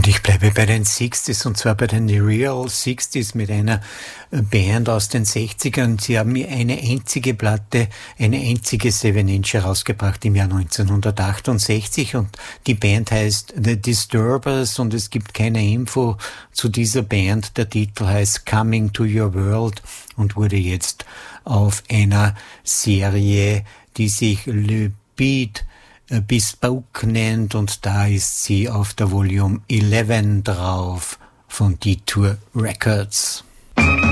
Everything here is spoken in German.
ich bleibe bei den 60s und zwar bei den Real 60s mit einer Band aus den 60ern. Sie haben eine einzige Platte, eine einzige 7-Inch herausgebracht im Jahr 1968 und die Band heißt The Disturbers und es gibt keine Info zu dieser Band. Der Titel heißt Coming to Your World und wurde jetzt auf einer Serie, die sich Le Beat Bespoke nennt und da ist sie auf der Volume 11 drauf von Detour Records.